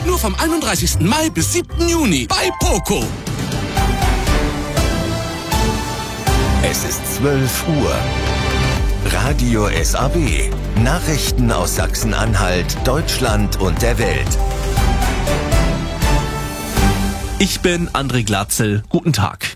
Nur vom 31. Mai bis 7. Juni bei Poco. Es ist 12 Uhr. Radio SAW. Nachrichten aus Sachsen-Anhalt, Deutschland und der Welt. Ich bin André Glatzel. Guten Tag.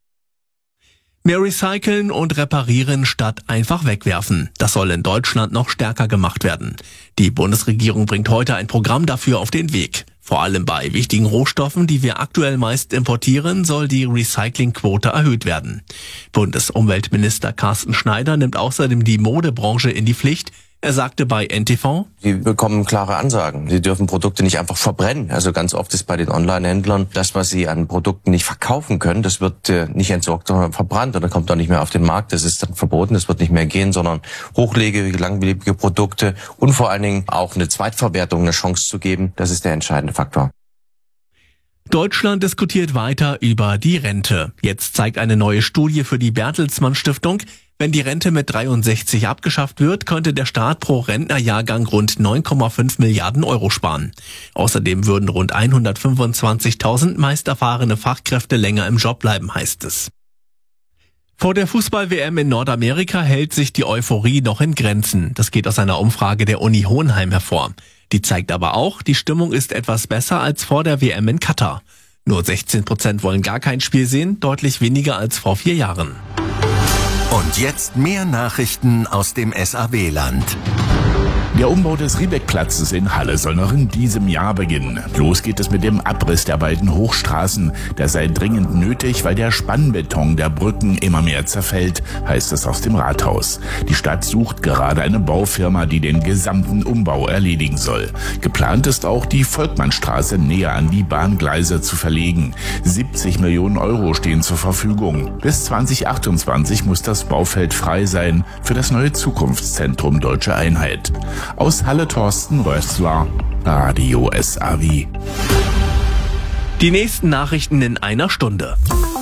Mehr recyceln und reparieren statt einfach wegwerfen. Das soll in Deutschland noch stärker gemacht werden. Die Bundesregierung bringt heute ein Programm dafür auf den Weg. Vor allem bei wichtigen Rohstoffen, die wir aktuell meist importieren, soll die Recyclingquote erhöht werden. Bundesumweltminister Carsten Schneider nimmt außerdem die Modebranche in die Pflicht. Er sagte bei NTV: Sie bekommen klare Ansagen. Sie dürfen Produkte nicht einfach verbrennen. Also ganz oft ist bei den Online-Händlern, das, was sie an Produkten nicht verkaufen können, das wird nicht entsorgt, sondern verbrannt und dann kommt auch nicht mehr auf den Markt. Das ist dann verboten, das wird nicht mehr gehen, sondern hochlebige, langlebige Produkte und vor allen Dingen auch eine Zweitverwertung eine Chance zu geben, das ist der entscheidende Faktor. Deutschland diskutiert weiter über die Rente. Jetzt zeigt eine neue Studie für die Bertelsmann Stiftung: Wenn die Rente mit 63 abgeschafft wird, könnte der Staat pro Rentnerjahrgang rund 9,5 Milliarden Euro sparen. Außerdem würden rund 125.000 meist erfahrene Fachkräfte länger im Job bleiben, heißt es. Vor der Fußball-WM in Nordamerika hält sich die Euphorie noch in Grenzen. Das geht aus einer Umfrage der Uni Hohenheim hervor. Die zeigt aber auch, die Stimmung ist etwas besser als vor der WM in Katar. Nur 16% wollen gar kein Spiel sehen, deutlich weniger als vor 4 Jahren. Und jetzt mehr Nachrichten aus dem SAW-Land. Der Umbau des Riebeck-Platzes in Halle soll noch in diesem Jahr beginnen. Los geht es mit dem Abriss der beiden Hochstraßen. Das sei dringend nötig, weil der Spannbeton der Brücken immer mehr zerfällt, heißt es aus dem Rathaus. Die Stadt sucht gerade eine Baufirma, die den gesamten Umbau erledigen soll. Geplant ist auch, die Volkmannstraße näher an die Bahngleise zu verlegen. 70 Millionen Euro stehen zur Verfügung. Bis 2028 muss das Baufeld frei sein für das neue Zukunftszentrum Deutsche Einheit. Aus Halle Thorsten Rössler, Radio SAW. Die nächsten Nachrichten in einer Stunde.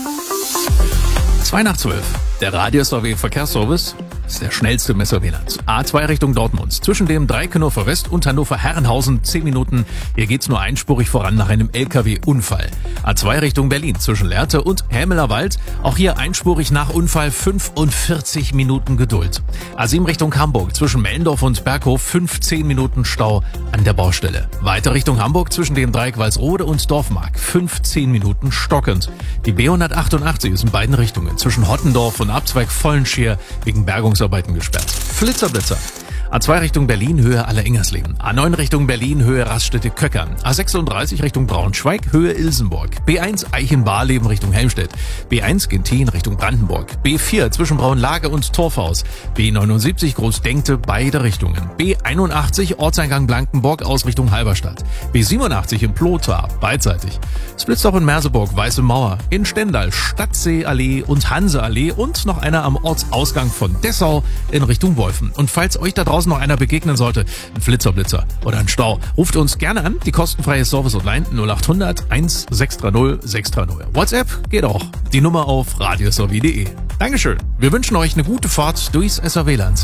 2:12. Der Radio SAW Verkehrsservice ist der schnellste im SAW-Land. A2 Richtung Dortmund. Zwischen dem Dreikänofer West und Hannover Herrenhausen 10 Minuten. Hier geht's nur einspurig voran nach einem LKW-Unfall. A2 Richtung Berlin zwischen Lehrte und Hämeler Wald. Auch hier einspurig nach Unfall 45 Minuten Geduld. A7 Richtung Hamburg zwischen Mellendorf und Berghof 15 Minuten Stau an der Baustelle. Weiter Richtung Hamburg zwischen dem Dreieck Walsrode und Dorfmark 15 Minuten stockend. Die B188 ist in beiden Richtungen zwischen Hottendorf und Abzweig Vollenschier wegen Bergungsarbeiten gesperrt. Flitzer. A2 Richtung Berlin, Höhe Aller-Ingersleben. A9 Richtung Berlin, Höhe Raststätte-Köckern. A36 Richtung Braunschweig, Höhe Ilsenburg. B1 Eichenbarleben Richtung Helmstedt. B1 Gentin Richtung Brandenburg. B4 zwischen Braunlage und Torfhaus. B79 Großdenkte, beide Richtungen. B81 Ortseingang Blankenburg aus Richtung Halberstadt. B87 in Plotha, beidseitig. Splitsdorf in Merseburg, Weiße Mauer. In Stendal, Stadtseeallee und Hanseallee und noch einer am Ortsausgang von Dessau in Richtung Wolfen. Und falls euch da draußen noch einer begegnen sollte, ein Flitzer oder ein Stau, ruft uns gerne an. Die kostenfreie Service-Hotline 0800 1630 630. WhatsApp geht auch. Die Nummer auf radiosw.de. Dankeschön. Wir wünschen euch eine gute Fahrt durchs SAW-Land.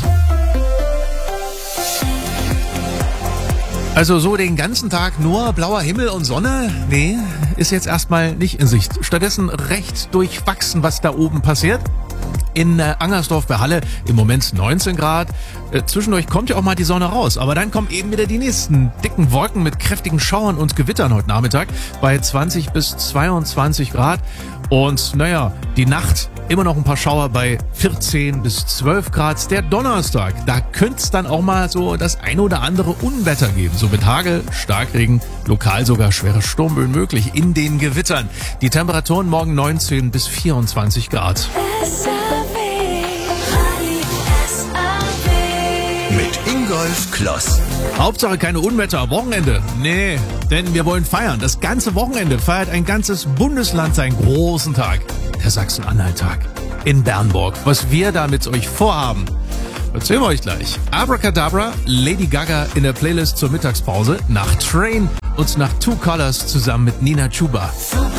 Also so den ganzen Tag nur blauer Himmel und Sonne? Nee, ist jetzt erstmal nicht in Sicht. Stattdessen recht durchwachsen, was da oben passiert. In Angersdorf bei Halle im Moment 19 Grad. Zwischendurch kommt ja auch mal die Sonne raus. Aber dann kommen eben wieder die nächsten dicken Wolken mit kräftigen Schauern und Gewittern heute Nachmittag bei 20 bis 22 Grad. Und naja, die Nacht immer noch ein paar Schauer bei 14 bis 12 Grad. Der Donnerstag, da könnte es dann auch mal so das ein oder andere Unwetter geben. So mit Hagel, Starkregen, lokal sogar schwere Sturmböen möglich in den Gewittern. Die Temperaturen morgen 19 bis 24 Grad. Mit Ingolf Kloss. Hauptsache keine Unwetter am Wochenende. Nee, denn wir wollen feiern. Das ganze Wochenende feiert ein ganzes Bundesland seinen großen Tag. Der Sachsen-Anhalt-Tag in Bernburg. Was wir da mit euch vorhaben, erzählen wir euch gleich. Abracadabra, Lady Gaga in der Playlist zur Mittagspause, nach Train und nach Two Colors zusammen mit Nina Chuba.